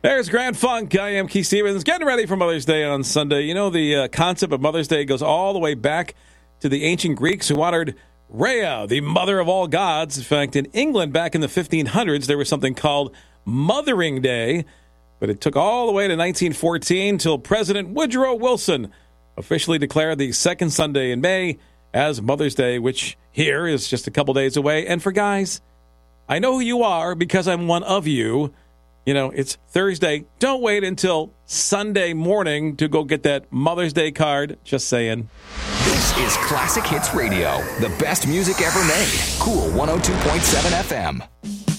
There's Grand Funk. I am Keith Stevens, getting ready for Mother's Day on Sunday. You know, the concept of Mother's Day goes all the way back to the ancient Greeks who honored Rhea, the mother of all gods. In fact, in England back in the 1500s, there was something called Mothering Day, but it took all the way to 1914 till President Woodrow Wilson officially declared the second Sunday in May as Mother's Day, which here is just a couple days away. And for guys, I know who you are because I'm one of you. You know, it's Thursday. Don't wait until Sunday morning to go get that Mother's Day card. Just saying. This is Classic Hits Radio, the best music ever made. Cool 102.7 FM.